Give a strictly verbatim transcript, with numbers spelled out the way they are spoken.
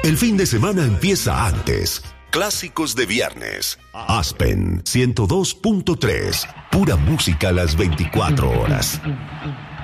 El fin de semana empieza antes. Clásicos de viernes. Aspen ciento dos punto tres. Pura música a las veinticuatro horas.